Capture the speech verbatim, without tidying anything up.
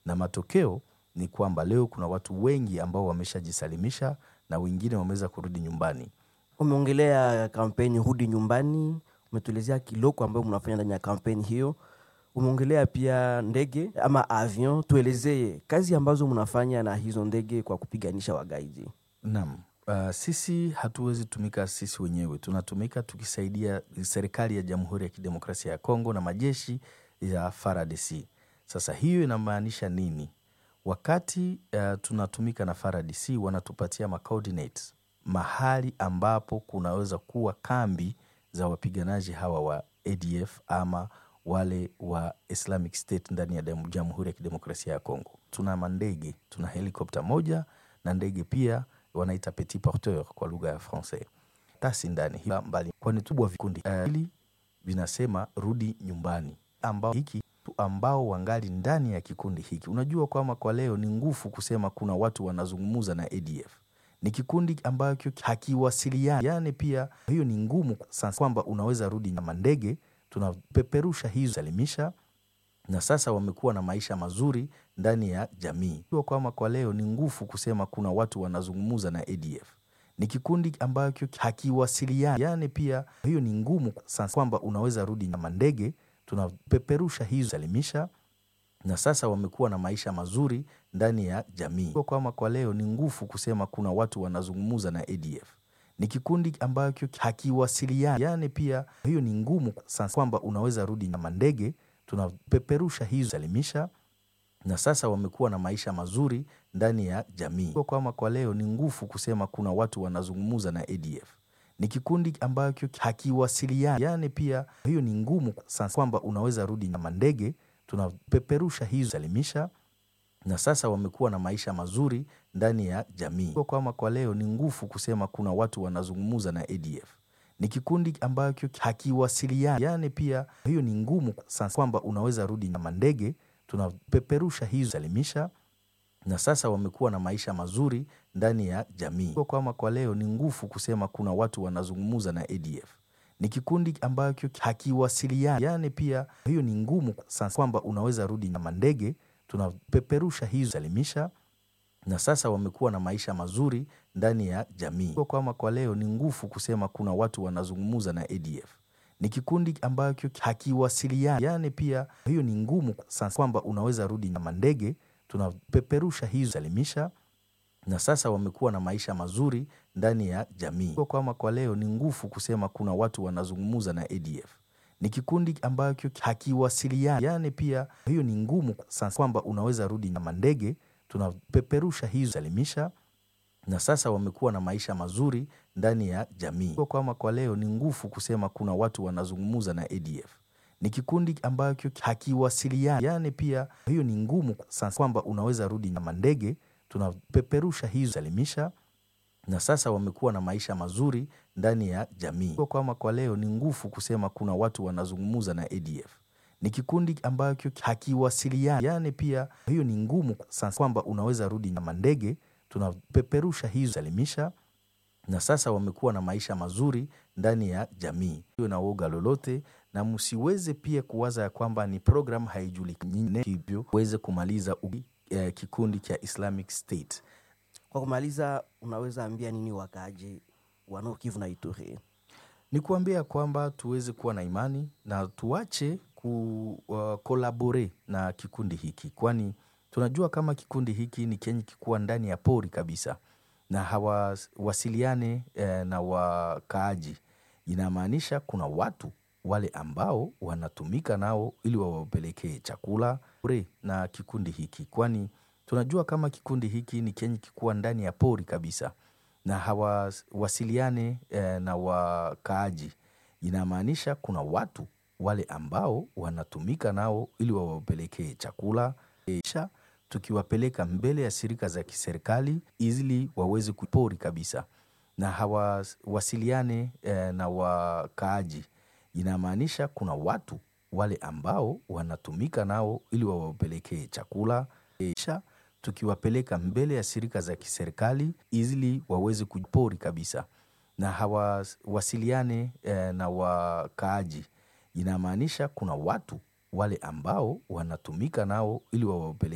na matokeo ni kwamba leo kuna watu wengi ambao wameshajisalimisha na wengine wameweza kurudi nyumbani. Umeongelea kampeni Rudi Nyumbani, umetuelezea kiloko ambayo mnafanya ndani ya kampeni hiyo. Umeongelea pia ndege ama avion, tuelezee kazi ambazo mnafanya na hizo ndege kwa kupiganisha wagaidi. Naam, uh, sisi hatuwezi tumika sisi wenyewe. Tunatumika tukisaidia serikali ya Jamhuri ya Kidemokrasia ya Kongo na majeshi ya F A R D C. Sasa hiyo inamaanisha nini? Wakati uh, tunatumika na F A R D C wanatupatia ma coordinates mahali ambapo kunaweza kuwa kambi za wapiganaji hawa wa A D F ama wale wa Islamic State ndani ya Jamhuri ya Kidemokrasia ya Kongo. Tuna mandege, tuna helikopta moja na ndege pia wanaita petit porteur kwa lugha ya Francais. Tasi ndani hila mbali kwa nitubwa vikundi hili uh, vinasema rudi nyumbani, ambao hiki ambao wangali ndani ya kikundi hiki. Unajua kwamba kwa leo ni ngufu kusema kuna watu wanazungumuza na A D F. Ni kikundi ambacho hakiwasiliani. Yani pia hiyo ni ngumu sana kwamba unaweza rudi na mandege, tunapeperusha hizo salimisha na sasa wamekuwa na maisha mazuri ndani ya jamii. Kwa kwamba kwa leo ni ngufu kusema kuna watu wanazungumuza na A D F. Ni kikundi ambacho hakiwasiliani. Yani pia hiyo ni ngumu sana kwamba unaweza rudi na mandege, tunapeperusha hizo salimisha na sasa wamekuwa na maisha mazuri ndani ya jamii. Kwa kwamba kwa leo ni ngufu kusema kuna watu wanazungumuza na A D F. Ni kikundi ambacho hakiwasiliani. Yani pia hiyo ni ngumu sana kwamba unaweza rudi na mandege, tunapeperusha hizo salimisha na sasa wamekuwa na maisha mazuri ndani ya jamii. Kwa kwamba kwa leo ni ngufu kusema kuna watu wanazungumuza na A D F. Ni kikundi ambacho hakiwasiliani. Yani pia hiyo ni ngumu sana kwamba unaweza rudi na mandege, tunapeperusha hizo salimisha na sasa wamekuwa na maisha mazuri ndani ya jamii. Kwa kwamba kwa leo ni ngufu kusema kuna watu wanazungumuza na A D F. Ni kikundi ambacho hakiwasiliani. Yani pia hiyo ni ngumu sana kwamba unaweza rudi na mandege, tunapeperusha hizo salimisha na sasa wamekuwa na maisha mazuri ndani ya jamii. Kwa kwamba kwa leo ni ngufu kusema kuna watu wanazungumuza na A D F. Ni kikundi ambacho hakiwasiliani. Yani pia hiyo ni ngumu sana kwamba unaweza rudi na mandege, tunapeperusha hizo salimisha na sasa wamekuwa na maisha mazuri ndani ya jamii. Kwa kwamba kwa leo ni ngufu kusema kuna watu wanazungumuza na A D F. Ni kikundi ambacho hakiwasiliani. Yani pia hiyo ni ngumu sana kwamba unaweza rudi na mandege, tunapeperusha hizo salimisha na sasa wamekuwa na maisha mazuri ndani ya jamii. Kwa kwamba kwa leo ni ngufu kusema kuna watu wanazungumuza na A D F. Ni kikundi ambacho hakiwasiliani. Yani pia hiyo ni ngumu sana kwamba unaweza rudi na mandege, tunapeperusha hizo salimisha na sasa wamekuwa na maisha mazuri ndani ya jamii. Kwa kwamba kwa leo ni ngufu kusema kuna watu wanazungumuza na A D F. Ni kikundi ambacho hakiwasiliani. Yani pia hiyo ni ngumu sana kwamba unaweza rudi na mandege, tunapeperusha hizo salimisha na sasa wamekuwa na maisha mazuri ndani ya jamii. Kwa kwamba kwa leo ni ngufu kusema kuna watu wanazungumuza na A D F. Ni kikundi ambacho hakiwasiliani. Yani pia hiyo ni ngumu sana kwamba unaweza rudi na mandege, tunapeperusha hizo salimisha na sasa wamekuwa na maisha mazuri ndani ya jamii. Hiyo na woga lolote, na msiweze pia kuwaza ya kwamba ni program haijulikani, hivyo uweze kumaliza uh, kikundi cha Islamic State. Kwa kumaliza, unaweza ambia nini wakaaji wa Nord Kivu na Ituri? Ni kuambia kwamba tuweze kuwa na imani na tuache kukolabore uh, na kikundi hiki, kwani tunajua kama kikundi hiki ni kenye kikuwa ndani ya pori kabisa na hawasiliane eh, na wakaaji. Inamaanisha kuna watu wale ambao wanatumika nao ili wawapelekee chakula na kikundi hiki, kwani tunajua kama kikundi hiki ni kenye kikuwa ndani ya pori kabisa na hawasiliane eh, na wakaaji. Inamaanisha kuna watu wale ambao wanatumika nao ili wawapelekee chakula, kisha tukiwapeleka mbele ya shirika za kiserikali ili waweze kupori kabisa na hawasiliane eh, na wakaaji. Inamaanisha kuna watu wale ambao wanatumika nao ili wawapelekee chakula, kisha tukiwapeleka mbele ya shirika za kiserikali ili waweze kupori kabisa na hawasiliane eh, na wakaaji. Inamaanisha kuna watu wale ambao wanatumika nao ili wawapelekee